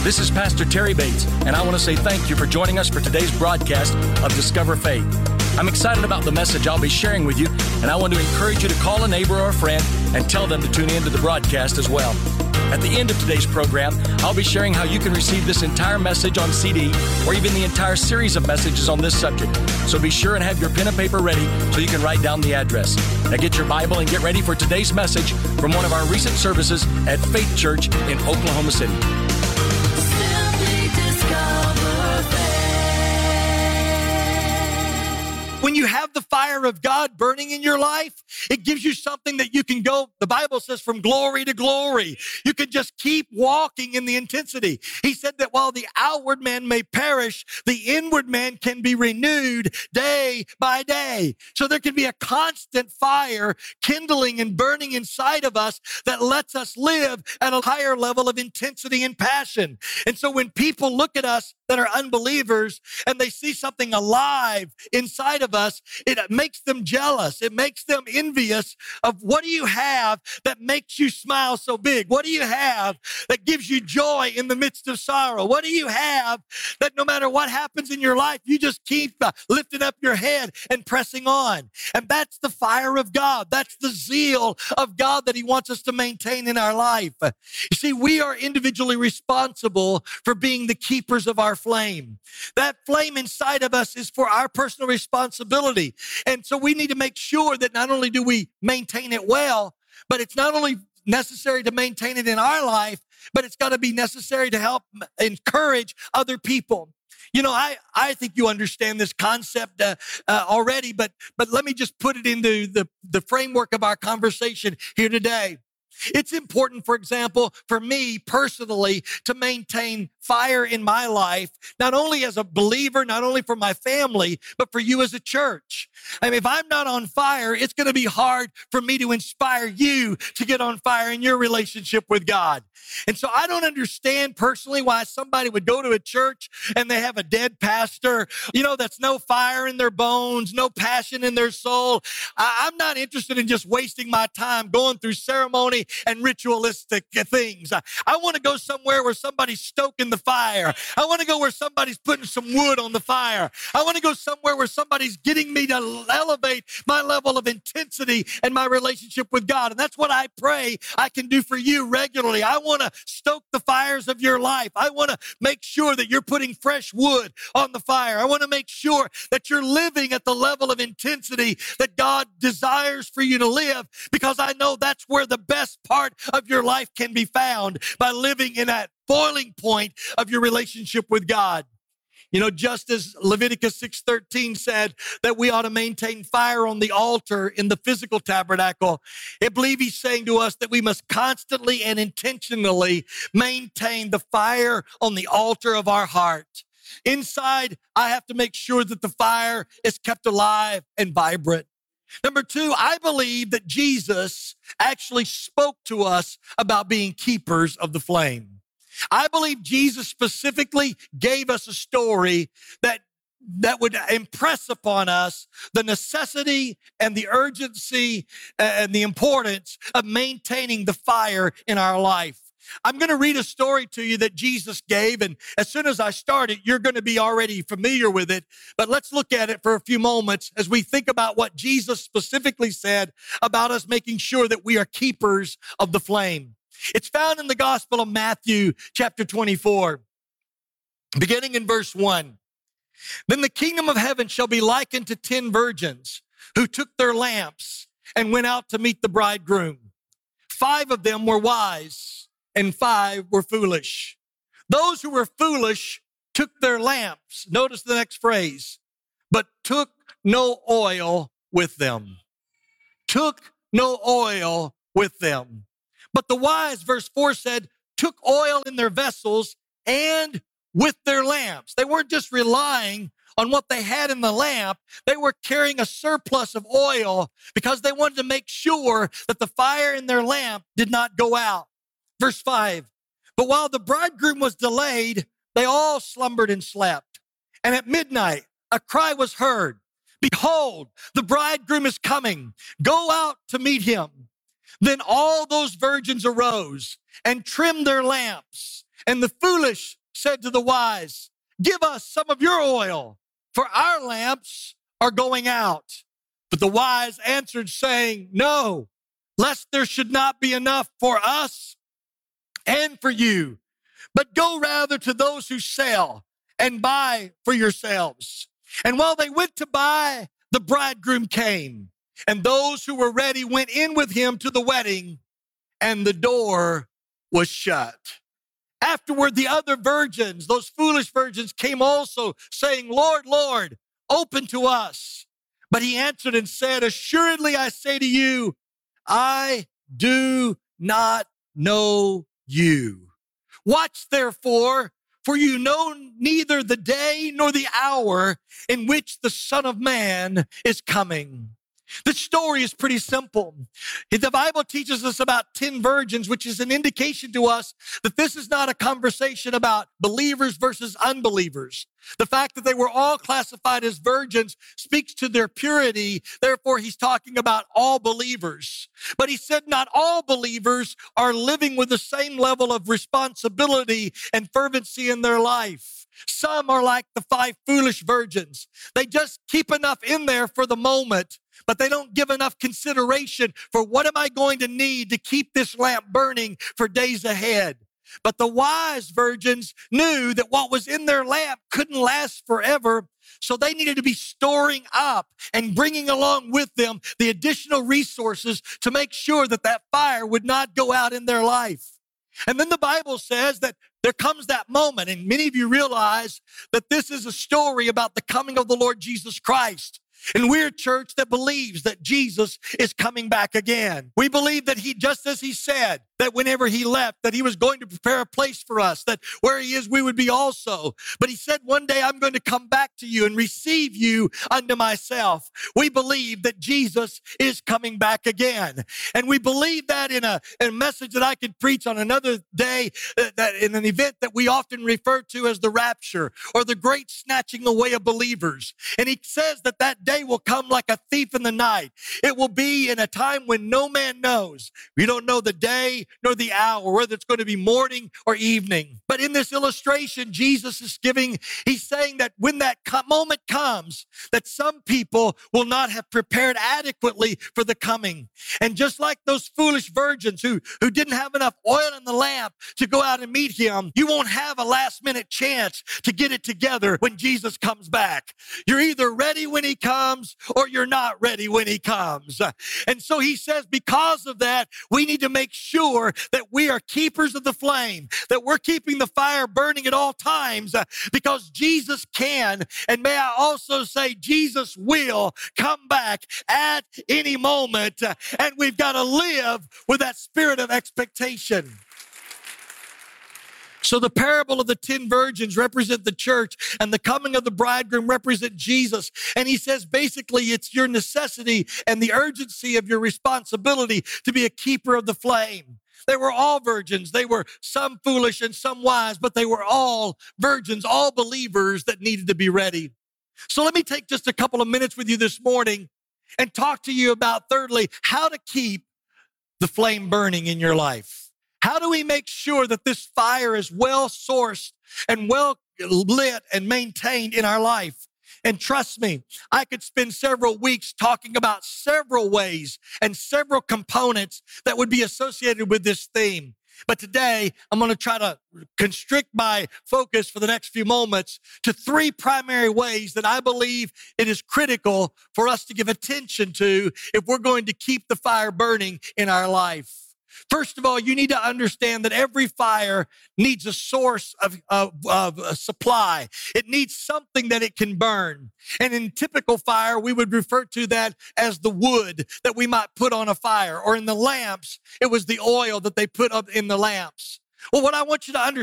This is Pastor Terry Bates, and I want to say thank you for joining us for today's broadcast of Discover Faith. I'm excited about the message I'll be sharing with you, and I want to encourage you to call a neighbor or a friend and tell them to tune in to the broadcast as well. At the end of today's program, I'll be sharing how you can receive this entire message on CD or even the entire series of messages on this subject. So be sure and have your pen and paper ready so you can write down the address. Now get your Bible and get ready for today's message from one of our recent services at Faith Church in Oklahoma City. When you have the fire of God burning in your life, it gives you something that you can go, the Bible says, from glory to glory. You can just keep walking in the intensity. He said that while the outward man may perish, the inward man can be renewed day by day. So there can be a constant fire kindling and burning inside of us that lets us live at a higher level of intensity and passion. And so when people look at us that are unbelievers and they see something alive inside of us, it makes them jealous. It makes them envious of what do you have that makes you smile so big? What do you have that gives you joy in the midst of sorrow? What do you have that no matter what happens in your life, you just keep lifting up your head and pressing on? And that's the fire of God. That's the zeal of God that He wants us to maintain in our life. You see, we are individually responsible for being the keepers of our flame. That flame inside of us is for our personal responsibility. And so we need to make sure that not only do we maintain it well, but it's not only necessary to maintain it in our life, but it's got to be necessary to help encourage other people. You know, I think you understand this concept already, but let me just put it into the framework of our conversation here today. It's important, for example, for me personally to maintain fire in my life, not only as a believer, not only for my family, but for you as a church. I mean, if I'm not on fire, it's going to be hard for me to inspire you to get on fire in your relationship with God. And so I don't understand personally why somebody would go to a church and they have a dead pastor, that's no fire in their bones, no passion in their soul. I'm not interested in just wasting my time going through ceremony and ritualistic things. I want to go somewhere where somebody's stoking the fire. I want to go where somebody's putting some wood on the fire. I want to go somewhere where somebody's getting me to elevate my level of intensity and my relationship with God. And that's what I pray I can do for you regularly. I want to stoke the fires of your life. I want to make sure that you're putting fresh wood on the fire. I want to make sure that you're living at the level of intensity that God desires for you to live, because I know that's where the best part of your life can be found, by living in that boiling point of your relationship with God. Just as Leviticus 6:13 said that we ought to maintain fire on the altar in the physical tabernacle, I believe He's saying to us that we must constantly and intentionally maintain the fire on the altar of our heart. Inside, I have to make sure that the fire is kept alive and vibrant. Number two, I believe that Jesus actually spoke to us about being keepers of the flame. I believe Jesus specifically gave us a story that would impress upon us the necessity and the urgency and the importance of maintaining the fire in our life. I'm going to read a story to you that Jesus gave, and as soon as I start it, you're going to be already familiar with it. But let's look at it for a few moments as we think about what Jesus specifically said about us making sure that we are keepers of the flame. It's found in the Gospel of Matthew, chapter 24, beginning in verse 1. Then the kingdom of heaven shall be likened to 10 virgins who took their lamps and went out to meet the bridegroom. 5 of them were wise, and 5 were foolish. Those who were foolish took their lamps. Notice the next phrase, but took no oil with them. Took no oil with them. But the wise, verse 4 said, took oil in their vessels and with their lamps. They weren't just relying on what they had in the lamp. They were carrying a surplus of oil because they wanted to make sure that the fire in their lamp did not go out. Verse 5, but while the bridegroom was delayed, they all slumbered and slept. And at midnight, a cry was heard, behold, the bridegroom is coming. Go out to meet him. Then all those virgins arose and trimmed their lamps. And the foolish said to the wise, give us some of your oil, for our lamps are going out. But the wise answered, saying, no, lest there should not be enough for us and for you. But go rather to those who sell and buy for yourselves. And while they went to buy, the bridegroom came, and those who were ready went in with him to the wedding, and the door was shut. Afterward, the other virgins, those foolish virgins, came also, saying, Lord, Lord, open to us. But he answered and said, assuredly I say to you, I do not know you. Watch therefore, for you know neither the day nor the hour in which the Son of Man is coming. The story is pretty simple. The Bible teaches us about 10 virgins, which is an indication to us that this is not a conversation about believers versus unbelievers. The fact that they were all classified as virgins speaks to their purity. Therefore, he's talking about all believers. But he said not all believers are living with the same level of responsibility and fervency in their life. Some are like the 5 foolish virgins. They just keep enough in there for the moment, but they don't give enough consideration for what am I going to need to keep this lamp burning for days ahead. But the wise virgins knew that what was in their lamp couldn't last forever, so they needed to be storing up and bringing along with them the additional resources to make sure that that fire would not go out in their life. And then the Bible says that there comes that moment, and many of you realize that this is a story about the coming of the Lord Jesus Christ. And we're a church that believes that Jesus is coming back again. We believe that he, just as he said, that whenever he left, that he was going to prepare a place for us, that where he is, we would be also. But he said, one day I'm going to come back to you and receive you unto myself. We believe that Jesus is coming back again. And we believe that in a message that I could preach on another day, that in an event that we often refer to as the rapture or the great snatching away of believers. And he says that that day will come like a thief in the night. It will be in a time when no man knows. We don't know the day nor the hour, whether it's going to be morning or evening. But in this illustration, Jesus is he's saying that when that moment comes, that some people will not have prepared adequately for the coming. And just like those foolish virgins who didn't have enough oil in the lamp to go out and meet him, you won't have a last minute chance to get it together when Jesus comes back. You're either ready when he comes or you're not ready when he comes. And so he says, because of that, we need to make sure that we are keepers of the flame, that we're keeping the fire burning at all times, because Jesus can, and may I also say Jesus will come back at any moment, and we've got to live with that spirit of expectation. So the parable of the 10 virgins represent the church, and the coming of the bridegroom represent Jesus. And he says, basically, it's your necessity and the urgency of your responsibility to be a keeper of the flame. They were all virgins. They were some foolish and some wise, but they were all virgins, all believers that needed to be ready. So let me take just a couple of minutes with you this morning and talk to you about, thirdly, how to keep the flame burning in your life. How do we make sure that this fire is well sourced and well lit and maintained in our life? And trust me, I could spend several weeks talking about several ways and several components that would be associated with this theme. But today, I'm going to try to constrict my focus for the next few moments to 3 primary ways that I believe it is critical for us to give attention to if we're going to keep the fire burning in our life. First of all, you need to understand that every fire needs a source of supply. It needs something that it can burn. And in typical fire, we would refer to that as the wood that we might put on a fire. Or in the lamps, it was the oil that they put up in the lamps. Well, what I want you to understand